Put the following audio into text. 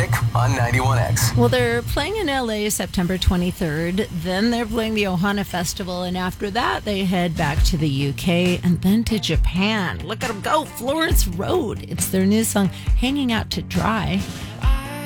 Music on 91X. Well, they're playing in LA September 23rd. Then they're playing the Ohana Festival. And after that, they head back to the UK and then to Japan. Look at them go. Florence Road. It's their new song, Hanging Out to Dry.